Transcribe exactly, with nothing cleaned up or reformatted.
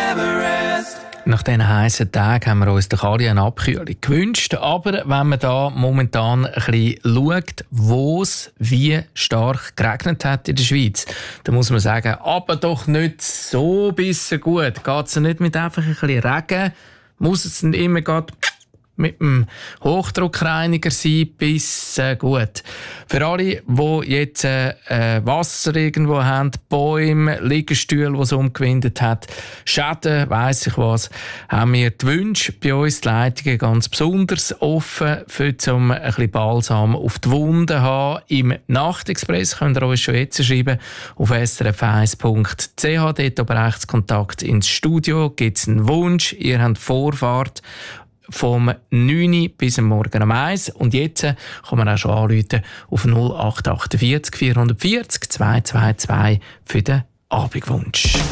Nach diesen heissen Tagen haben wir uns doch alle eine Abkühlung gewünscht. Aber wenn man da momentan ein bisschen schaut, wo es wie stark geregnet hat in der Schweiz, dann muss man sagen, aber doch nicht so bisschen gut. Geht es nicht mit einfach ein bisschen Regen? Muss es dann immer gerade mit dem Hochdruckreiniger sein, bis äh, gut. Für alle, die jetzt äh, Wasser irgendwo haben, Bäume, Liegestühle, die es umgewindet hat, Schäden, weiss ich was, haben wir die Wünsche bei uns, die Leitungen ganz besonders offen, für zum ein bisschen Balsam auf die Wunden haben. Im Nachtexpress könnt ihr uns schon jetzt schreiben, auf s r f eins punkt c h, dort aber Rechtskontakt ins Studio, gibt es einen Wunsch, ihr habt Vorfahrt, vom neun bis am Morgen um eins. Und jetzt kann man auch schon anrufen auf null acht acht vier vier vier null zwei zwei zwei für den Abendwunsch.